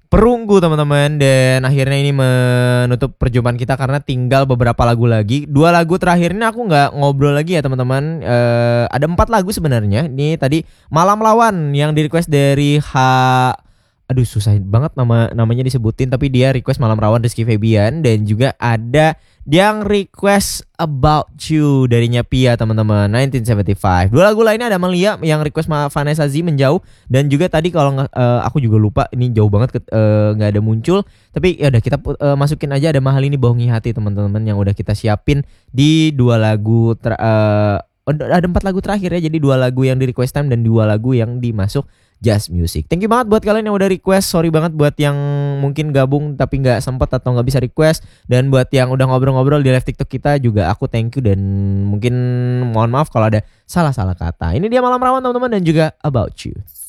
perunggu teman-teman. Dan akhirnya ini menutup perjumpaan kita karena tinggal beberapa lagu lagi. 2 lagu terakhir ini aku nggak ngobrol lagi ya teman-teman. Ada 4 lagu sebenarnya. Ini tadi Malam Lawan yang di request dari aduh susah banget namanya disebutin, tapi dia request Malam Rawan Rizky Febian. Dan juga ada yang request About You dari Pia teman-teman, 1975. 2 lagu lainnya ada Melia yang request Vanessa Z Menjauh. Dan juga tadi kalau aku juga lupa, ini jauh banget nggak ada muncul. Tapi ya udah kita masukin aja, ada Mahal Ini Bohongi Hati teman-teman, yang udah kita siapin di 2 lagu ada 4 lagu terakhir ya. Jadi 2 lagu yang di request time dan 2 lagu yang dimasuk Just Music. Thank you banget buat kalian yang udah request. Sorry banget buat yang mungkin gabung tapi gak sempet atau gak bisa request. Dan buat yang udah ngobrol-ngobrol di live TikTok kita juga aku thank you. Dan mungkin mohon maaf kalau ada salah-salah kata. Ini dia Malam Rawan teman-teman dan juga About You.